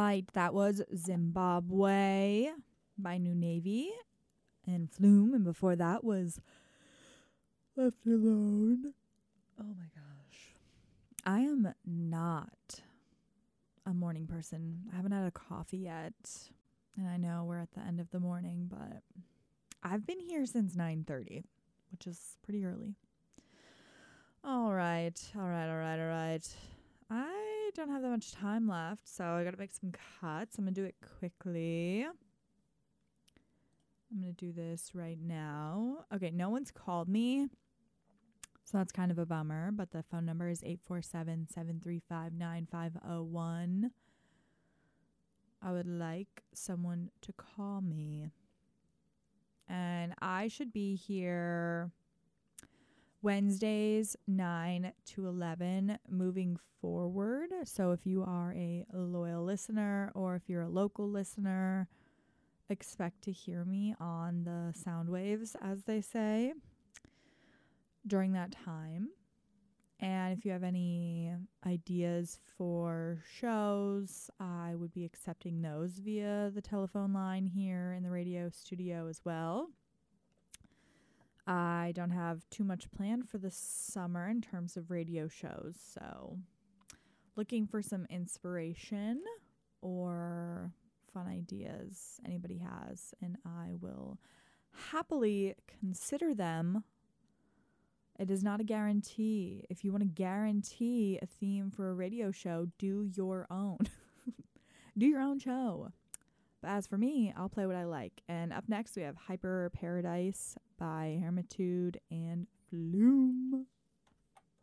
right, that was Zimbabwe by New Navy and Flume, and before that was Left Alone. Oh my gosh. I am not a morning person. I haven't had a coffee yet, and I know we're at the end of the morning, but I've been here since 9:30, which is pretty early. All right. I don't have that much time left, so I got to make some cuts. I'm going to do it quickly. I'm going to do this right now. Okay, no one's called me, so that's kind of a bummer, but the phone number is 847-735-9501. I would like someone to call me. And I should be here Wednesdays 9 to 11 moving forward. So if you are a loyal listener or if you're a local listener, expect to hear me on the sound waves, as they say, during that time. And if you have any ideas for shows, I would be accepting those via the telephone line here in the radio studio as well. I don't have too much planned for the summer in terms of radio shows, so looking for some inspiration or fun ideas anybody has, and I will happily consider them. It is not a guarantee. If you want to guarantee a theme for a radio show, do your own. Do your own show. But as for me, I'll play what I like. And up next, we have Hyper Paradise by Hermitude and Flume.